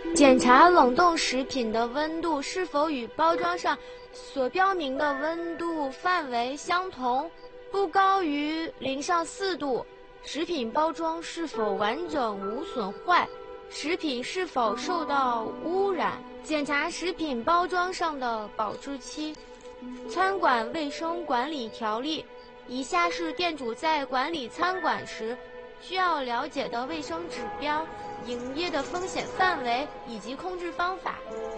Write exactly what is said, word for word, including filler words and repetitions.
检查冷冻食品的温度是否与包装上所标明的温度范围相同，不高于零上四度。食品包装是否完整无损坏，食品是否受到污染。检查食品包装上的保质期。餐馆卫生管理条例，以下是店主在管理餐馆时需要了解的卫生指标、营业的风险范围以及控制方法。